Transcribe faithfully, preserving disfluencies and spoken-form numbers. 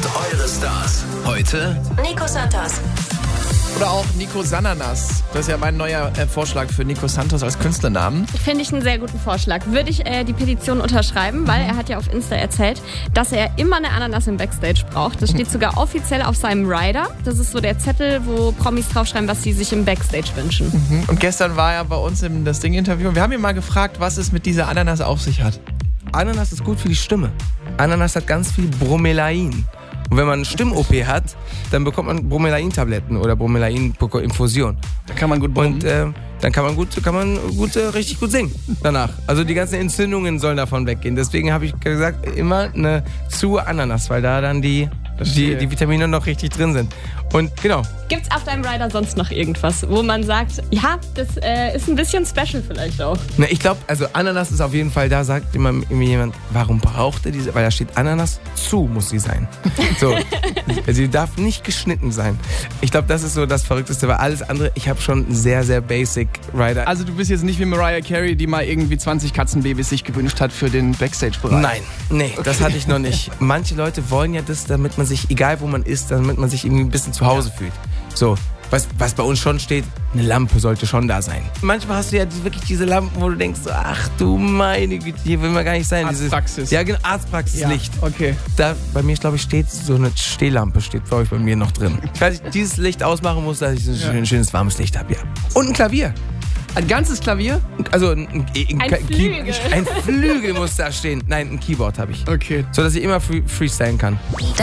eure Stars. Heute Nico Santos. Oder auch Nico Sananas. Das ist ja mein neuer äh, Vorschlag für Nico Santos als Künstlernamen. Finde ich einen sehr guten Vorschlag. Würde ich äh, die Petition unterschreiben, weil er hat ja auf Insta erzählt, dass er immer eine Ananas im Backstage braucht. Das steht sogar offiziell auf seinem Rider. Das ist so der Zettel, wo Promis draufschreiben, was sie sich im Backstage wünschen. Mhm. Und gestern war er bei uns im das Ding-Interview. Wir haben ihn mal gefragt, was es mit dieser Ananas auf sich hat. Ananas ist gut für die Stimme. Ananas hat ganz viel Bromelain. Und wenn man eine Stimm-O P hat, dann bekommt man Bromelain-Tabletten oder Bromelain-Infusion. Da kann man gut brummen. Und äh, dann kann man gut, kann man gut, äh, richtig gut singen danach. Also die ganzen Entzündungen sollen davon weggehen. Deswegen habe ich gesagt, immer eine zu Ananas, weil da dann die, die, die Vitamine noch richtig drin sind. Und genau. Gibt's auf deinem Rider sonst noch irgendwas, wo man sagt, ja, das äh, ist ein bisschen special vielleicht auch? Na, ich glaube, also Ananas ist auf jeden Fall, da sagt immer irgendwie jemand, warum braucht er diese? Weil da steht Ananas, zu muss sie sein. So, sie darf nicht geschnitten sein. Ich glaube, das ist so das Verrückteste, weil alles andere, ich habe schon sehr, sehr basic Rider. Also du bist jetzt nicht wie Mariah Carey, die mal irgendwie zwanzig Katzenbabys sich gewünscht hat für den Backstage-Bereich. Nein, nee, okay. Das hatte ich noch nicht. Manche Leute wollen ja das, damit man sich, egal wo man ist, damit man sich irgendwie ein bisschen zu Hause ja. fühlt. So, was, was bei uns schon steht, eine Lampe sollte schon da sein. Manchmal hast du ja wirklich diese Lampen, wo du denkst, ach du meine Güte, hier will man gar nicht sein. Arztpraxis. Dieses, ja, genau, Arztpraxislicht. Ja, okay. Da, bei mir, glaube ich, steht so eine Stehlampe, steht, glaube ich, bei mir noch drin. Falls ich dieses Licht ausmachen muss, dass ich so ein ja. schönes, schönes warmes Licht habe, ja. Und ein Klavier. Ein ganzes Klavier? Also ein, ein, ein, ein Flügel. Ein Flügel muss da stehen. Nein, ein Keyboard habe ich. Okay. So, dass ich immer free, freestylen kann.